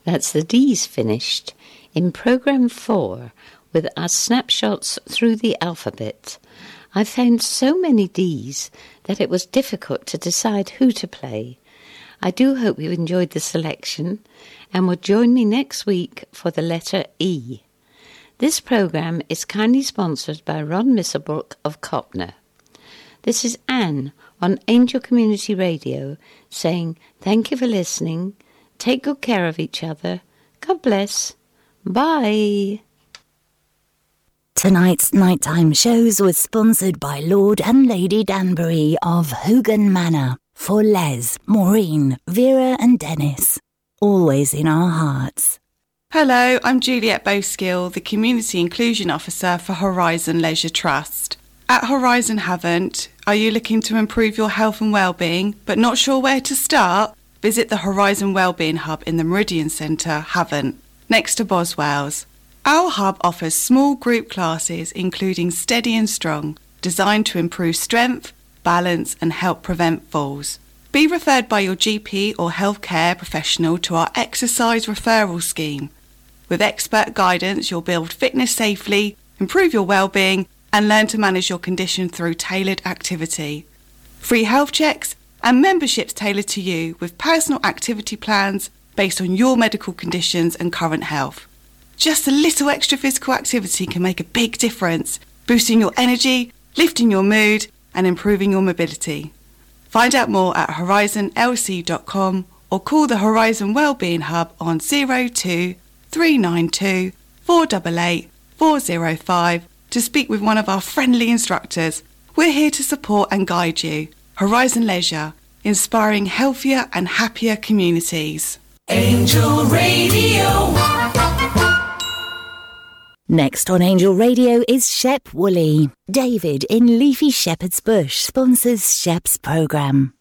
That's the D's finished. In Programme 4, with our snapshots through the alphabet, I found so many D's that it was difficult to decide who to play. I do hope you enjoyed the selection and will join me next week for the letter E. This programme is kindly sponsored by Ron Misselbrook of Copner. This is Anne on Angel Community Radio saying thank you for listening. Take good care of each other. God bless. Bye. Tonight's nighttime shows was sponsored by Lord and Lady Danbury of Hogan Manor for Les, Maureen, Vera and Dennis. Always in our hearts. Hello, I'm Juliet Bowskill, the Community Inclusion Officer for Horizon Leisure Trust. At Horizon Havant, are you looking to improve your health and well-being but not sure where to start? Visit the Horizon Wellbeing Hub in the Meridian Centre, Havant, next to Boswell's. Our hub offers small group classes including Steady and Strong, designed to improve strength, balance and help prevent falls. Be referred by your GP or healthcare professional to our exercise referral scheme. With expert guidance, you'll build fitness safely, improve your well-being and learn to manage your condition through tailored activity. Free health checks and memberships tailored to you with personal activity plans based on your medical conditions and current health. Just a little extra physical activity can make a big difference, boosting your energy, lifting your mood and improving your mobility. Find out more at horizonlc.com or call the Horizon Wellbeing Hub on 02 392 488 405 to speak with one of our friendly instructors. We're here to support and guide you. Horizon Leisure, inspiring healthier and happier communities. Angel Radio. Next on Angel Radio is Shep Woolley. David in Leafy Shepherd's Bush sponsors Shep's programme.